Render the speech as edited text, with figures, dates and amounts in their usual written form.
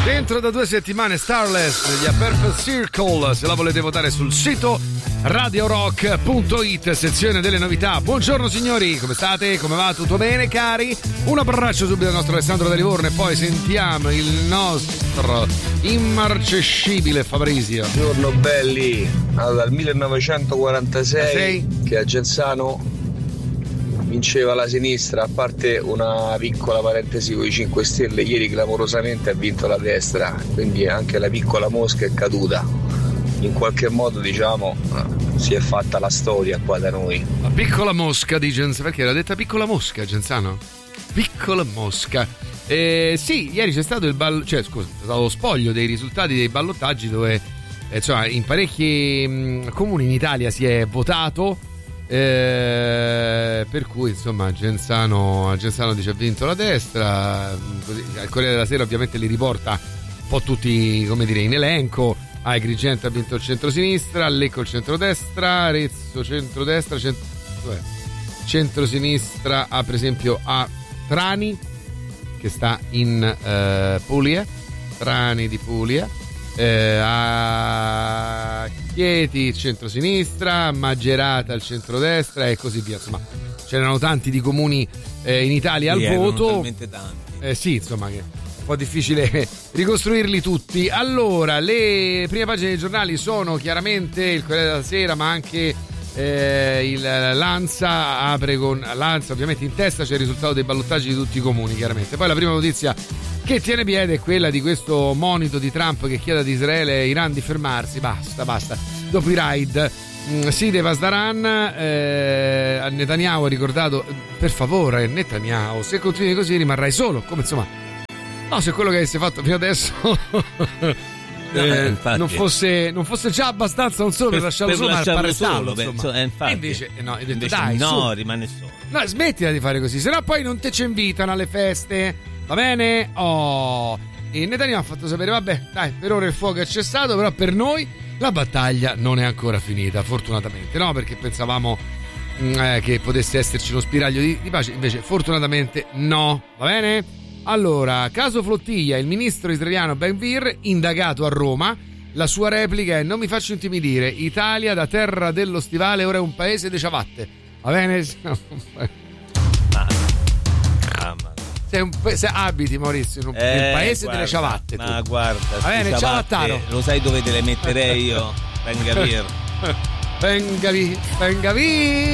Dentro da 2 settimane Starless, gli A Perfect Circle, se la volete votare sul sito radiorock.it, sezione delle novità. Buongiorno signori, come state? Come va? Tutto bene cari? Un abbraccio subito al nostro Alessandro da Livorno e poi sentiamo il nostro immarcescibile Fabrizio. Buongiorno belli, allora dal 1946 che a Genzano vinceva la sinistra, a parte una piccola parentesi con i 5 Stelle, ieri clamorosamente ha vinto la destra, quindi anche la piccola mosca è caduta. In qualche modo diciamo si è fatta la storia qua da noi. La piccola mosca di Genzano, perché era detta piccola mosca Genzano? Piccola mosca. Sì, ieri c'è stato c'è stato lo spoglio dei risultati dei ballottaggi dove insomma in parecchi comuni in Italia si è votato. Per cui insomma Genzano dice ha vinto la destra, così, al Corriere della Sera ovviamente li riporta un po' tutti, come dire, in elenco. Agrigento ha vinto il centrosinistra, Lecco il centrodestra, Arezzo centrodestra, centrosinistra ha per esempio a Trani che sta in Puglia, Trani di Puglia, a Chieti il centrosinistra, Magerata il centrodestra e così via. Insomma, c'erano tanti di comuni in Italia al voto. Talmente tanti. Sì, insomma, che è un po' difficile ricostruirli tutti. Allora, le prime pagine dei giornali sono chiaramente il Corriere della Sera, ma anche il L'Ansa apre con L'Ansa, ovviamente in testa c'è il risultato dei ballottaggi di tutti i comuni, chiaramente. Poi la prima notizia che tiene piede è quella di questo monito di Trump che chiede ad Israele e Iran di fermarsi. Basta. Dopo i raid, Side Pasdaran, Netanyahu ha ricordato: per favore Netanyahu, se continui così rimarrai solo, come insomma, no, se quello che avesse fatto fino adesso non fosse già abbastanza, non solo per lasciarlo solo, ma per arrestarlo, infatti. Invece invece dai, no, rimane solo. No, smettila di fare così, sennò poi non te ci invitano alle feste, va bene? E Netanyahu ha fatto sapere: vabbè, dai, per ora il fuoco è cessato, però per noi la battaglia non è ancora finita, fortunatamente, no? Perché pensavamo che potesse esserci uno spiraglio di pace, invece fortunatamente no, va bene? Allora, caso Flottiglia, il ministro israeliano Ben-Gvir indagato a Roma. La sua replica è: non mi faccio intimidire, Italia da terra dello stivale ora è un paese de ciabatte, va bene? Se abiti, Maurizio, in un paese delle ciabatte, ma guarda, va bene, ciabattaro, lo sai dove te le metterei io? Ben-Gvir.